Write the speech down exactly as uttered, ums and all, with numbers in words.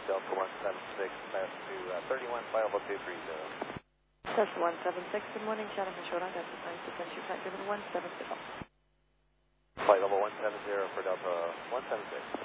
Delta one seven six, pass to uh, thirty-one, flight level two three zero. Delta one seven six, good morning, Shannon from Short on Delta nine percent, you factor with one seven zero. Flight level one seven zero for Delta one seven six.